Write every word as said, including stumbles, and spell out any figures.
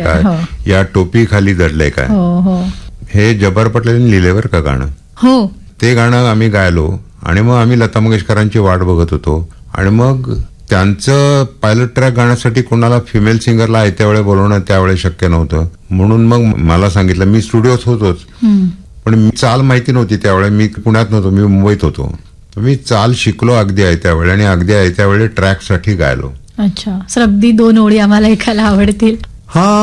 काय, हो. या टोपी खाली धरले काय, हो हो हे जब्बार पटेलांनी लिहिलेवर का गाणं. हो ते गाणं आम्ही गायलो आणि मग आम्ही लता मंगेशकरांची वाट बघत होतो. आणि मग त्यांचं पायलट ट्रॅक गाण्यासाठी कोणाला फिमेल सिंगरला आयत्या वेळे बोलवणं त्यावेळेस शक्य नव्हतं. म्हणून मग मला सांगितलं, मी स्टुडिओत होतोच हम्म. पण मी चाल माहिती नव्हती त्यावेळे, मी पुण्यात नव्हतो, मी मुंबईत होतो. तर मी चाल शिकलो अगदी आयत्या वेळे आणि अगदी आयत्या वेळे ट्रॅकसाठी गायलो. अच्छा, सर अगदी दोन ओळी आम्हाला ऐकायला आवडतील. हा